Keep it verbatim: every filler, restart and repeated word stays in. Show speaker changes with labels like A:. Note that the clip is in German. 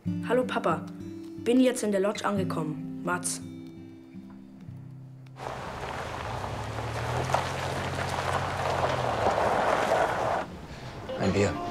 A: Hallo Papa, bin jetzt in der Lodge angekommen. Mats.
B: Ein Bier.